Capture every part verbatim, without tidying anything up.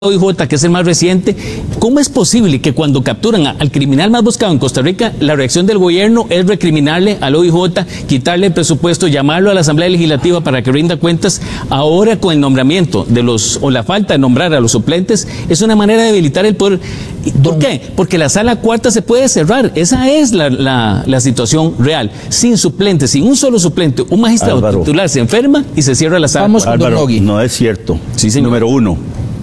O I J, que es el más reciente. ¿Cómo es posible que cuando capturan al criminal más buscado en Costa Rica, la reacción del gobierno es recriminarle al O I J, quitarle el presupuesto, llamarlo a la Asamblea Legislativa para que rinda cuentas? Ahora, con el nombramiento de los, o la falta de nombrar a los suplentes, es una manera de debilitar el poder. ¿Por qué? Porque la sala cuarta se puede cerrar. Esa es la, la, la situación real. Sin suplentes, sin un solo suplente, un magistrado Álvaro, titular se enferma y se cierra la sala. Vamos, Álvaro, no es cierto. Sí, señor. Número uno,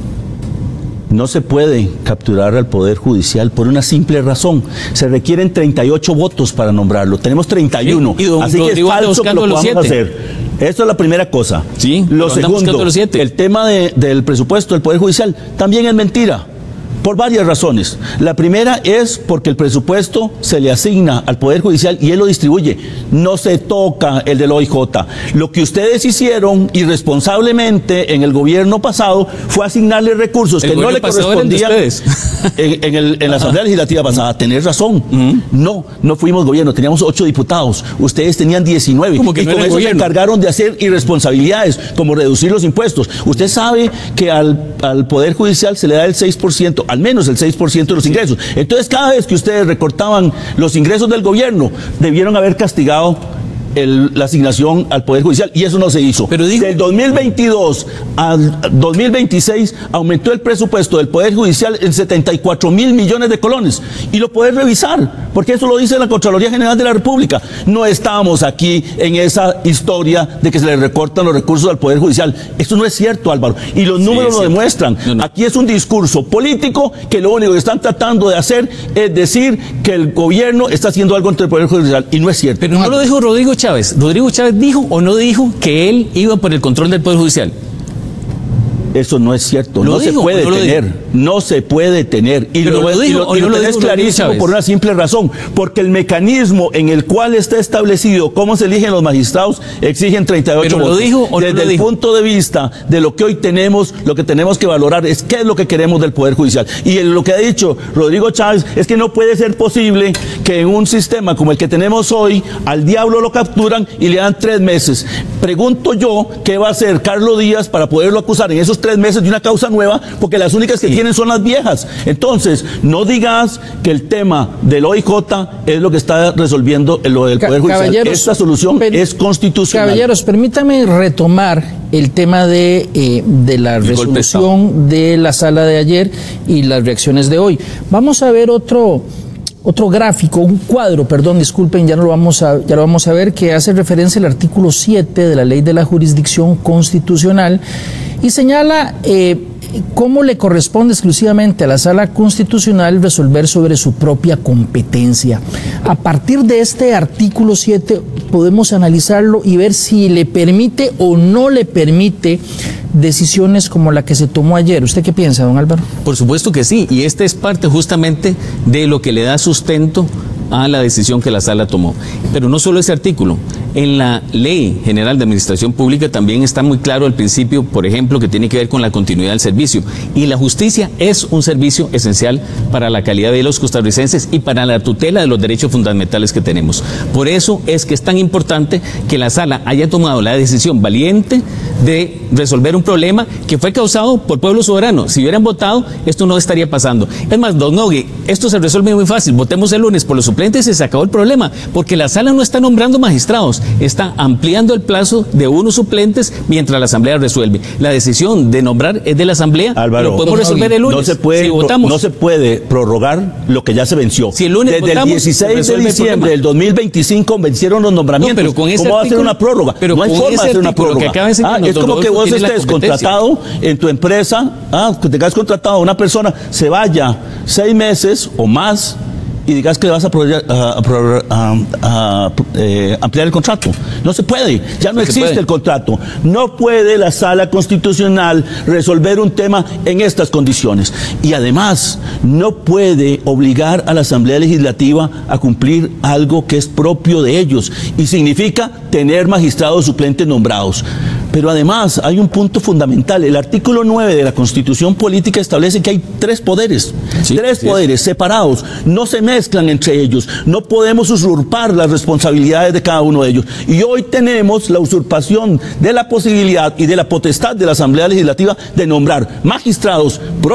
no se puede capturar al Poder Judicial por una simple razón. Se requieren treinta y ocho votos para nombrarlo. Tenemos treinta y uno. Sí, y don así que es falso que lo podamos hacer. Eso es la primera cosa. Sí, lo segundo, el tema de, del presupuesto del Poder Judicial también es mentira. Por varias razones. La primera es porque el presupuesto se le asigna al Poder Judicial y él lo distribuye. No se toca el del O I J. Lo que ustedes hicieron irresponsablemente en el gobierno pasado fue asignarle recursos que no le correspondían en, en, el, en la Asamblea Legislativa pasada. Tenés razón. Uh-huh. No, no fuimos gobierno. Teníamos ocho diputados. Ustedes tenían diecinueve. ¿Cómo que y no con eso gobierno? Se encargaron de hacer irresponsabilidades, como reducir los impuestos. Usted sabe que al, al Poder Judicial se le da el seis por ciento, al menos el seis por ciento de los ingresos. Entonces, cada vez que ustedes recortaban los ingresos del gobierno, debieron haber castigado el, la asignación al Poder Judicial, y eso no se hizo. Pero digo, del dos mil veintidós al dos mil veintiséis aumentó el presupuesto del Poder Judicial en setenta y cuatro mil millones de colones, y lo puedes revisar, porque eso lo dice la Contraloría General de la República. No estamos aquí en esa historia de que se le recortan los recursos al Poder Judicial. Esto no es cierto, Álvaro, y los números sí, lo demuestran. No, no. Aquí es un discurso político que lo único que están tratando de hacer es decir que el gobierno está haciendo algo contra el Poder Judicial, y no es cierto. Pero no lo dijo Rodrigo Chávez. ¿Rodrigo Chávez dijo o no dijo que él iba por el control del Poder Judicial? Eso no es cierto, ¿Lo no dijo, se puede no tener, no se puede tener. Y Pero lo, lo dijo, y lo, y no lo lo tenés dijo clarísimo por una simple razón, porque el mecanismo en el cual está establecido cómo se eligen los magistrados exigen treinta y ocho ¿Pero votos. lo dijo o no Desde lo el dijo? punto de vista de lo que hoy tenemos, lo que tenemos que valorar es qué es lo que queremos del Poder Judicial. Y el, lo que ha dicho Rodrigo Chávez es que no puede ser posible que en un sistema como el que tenemos hoy, al diablo lo capturan y le dan tres meses. Pregunto yo, ¿qué va a hacer Carlos Díaz para poderlo acusar en esos tres meses de una causa nueva? Porque las únicas que sí tienen son las viejas. Entonces, no digas que el tema del O I J es lo que está resolviendo lo del Poder Judicial. Esta solución es constitucional. Caballeros, permítame retomar el tema de, eh, de la resolución de la sala de ayer y las reacciones de hoy. Vamos a ver otro... Otro gráfico, un cuadro, perdón, disculpen, ya, no lo vamos a, ya lo vamos a ver, que hace referencia al artículo siete de la Ley de la Jurisdicción Constitucional y señala eh, cómo le corresponde exclusivamente a la Sala Constitucional resolver sobre su propia competencia. A partir de este artículo siete podemos analizarlo y ver si le permite o no le permite decisiones como la que se tomó ayer. ¿Usted qué piensa, don Álvaro? Por supuesto que sí, y esta es parte justamente de lo que le da sustento a la decisión que la sala tomó. Pero no solo ese artículo, en la Ley General de Administración Pública también está muy claro el principio, por ejemplo, que tiene que ver con la continuidad del servicio. Y la justicia es un servicio esencial para la calidad de los costarricenses y para la tutela de los derechos fundamentales que tenemos. Por eso es que es tan importante que la sala haya tomado la decisión valiente de resolver un problema que fue causado por pueblo soberano. Si hubieran votado, esto no estaría pasando. Es más, don Nogui, esto se resuelve muy fácil. Votemos el lunes por los suplentes y se acabó el problema, porque la sala no está nombrando magistrados, está ampliando el plazo de unos suplentes mientras la Asamblea resuelve. La decisión de nombrar es de la Asamblea. Álvaro, lo podemos resolver el lunes. No se puede, si votamos. No se puede prorrogar lo que ya se venció. Si el lunes Desde votamos, el dieciséis de diciembre del dos mil veinticinco vencieron los nombramientos. No, pero con ese ¿Cómo va a ser una prórroga? Pero no hay con forma ese de hacer una artículo prórroga. Que acaba de enseñar, ah, es como que vos estés contratado en tu empresa, ah, que tengas contratado a una persona, se vaya seis meses o más y digas que le vas a, proveer, a, a, a, a eh, ampliar el contrato. No se puede, ya no existe el contrato. No puede la Sala Constitucional resolver un tema en estas condiciones. Y además, no puede obligar a la Asamblea Legislativa a cumplir algo que es propio de ellos, y significa tener magistrados suplentes nombrados. Pero además hay un punto fundamental. El artículo nueve de la Constitución Política establece que hay tres poderes, sí, tres sí poderes es. separados, no se mezclan entre ellos, no podemos usurpar las responsabilidades de cada uno de ellos. Y hoy tenemos la usurpación de la posibilidad y de la potestad de la Asamblea Legislativa de nombrar magistrados